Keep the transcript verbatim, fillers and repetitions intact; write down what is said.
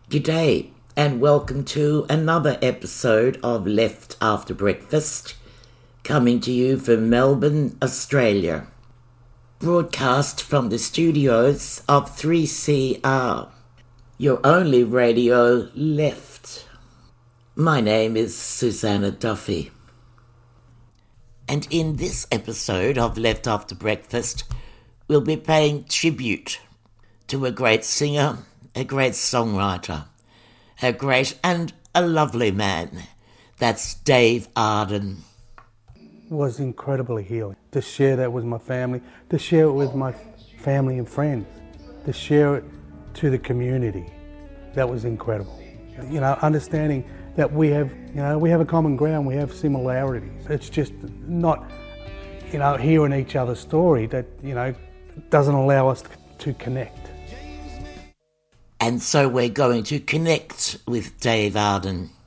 G'day and welcome to another episode of Left After Breakfast, coming to you from Melbourne, Australia. Broadcast from the studios of three C R, your only radio left. My name is Susanna Duffy. And in this episode of Left After Breakfast, we'll be paying tribute to a great singer, a great songwriter, a great and a lovely man. That's Dave Arden. It was incredibly healing to share that with my family, to share it with my family and friends, to share it to the community. That was incredible. You know, understanding that we have, you know, we have a common ground, we have similarities. It's just not, you know, hearing each other's story that, you know, doesn't allow us to connect. And so we're going to connect with Dave Arden.